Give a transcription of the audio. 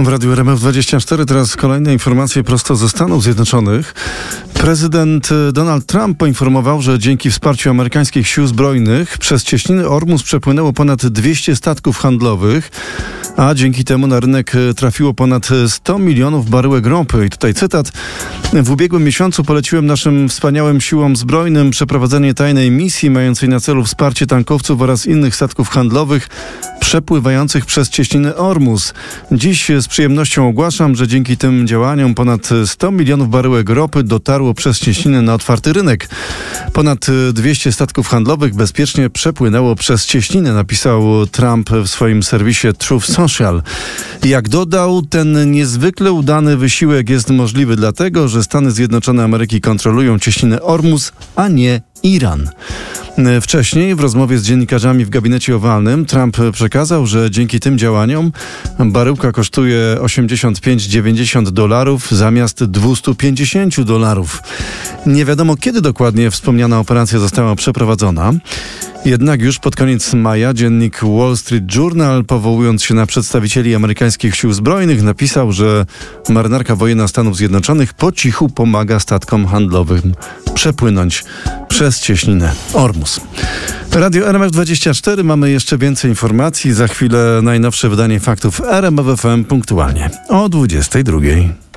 W Radiu RMF24 teraz kolejne informacje prosto ze Stanów Zjednoczonych. Prezydent Donald Trump poinformował, że dzięki wsparciu amerykańskich sił zbrojnych przez cieśniny Ormus przepłynęło ponad 200 statków handlowych, a dzięki temu na rynek trafiło ponad 100 milionów baryłek ropy. I tutaj cytat. W ubiegłym miesiącu poleciłem naszym wspaniałym siłom zbrojnym przeprowadzenie tajnej misji mającej na celu wsparcie tankowców oraz innych statków handlowych przepływających przez cieśniny Ormus. Dziś z przyjemnością ogłaszam, że dzięki tym działaniom ponad 100 milionów baryłek ropy dotarło przez cieśniny na otwarty rynek. Ponad 200 statków handlowych bezpiecznie przepłynęło przez cieśniny, napisał Trump w swoim serwisie Truth Social. Jak dodał, ten niezwykle udany wysiłek jest możliwy dlatego, że Stany Zjednoczone Ameryki kontrolują cieśninę Ormus, a nie Iran. Wcześniej w rozmowie z dziennikarzami w gabinecie owalnym Trump przekazał, że dzięki tym działaniom baryłka kosztuje $85–90 zamiast $250. Nie wiadomo, kiedy dokładnie wspomniana operacja została przeprowadzona. Jednak już pod koniec maja dziennik Wall Street Journal, powołując się na przedstawicieli amerykańskich sił zbrojnych, napisał, że marynarka wojenna Stanów Zjednoczonych po cichu pomaga statkom handlowym przepłynąć przez cieśninę Ormus. Radio RMF24, mamy jeszcze więcej informacji. Za chwilę najnowsze wydanie faktów RMF FM punktualnie o 22:00.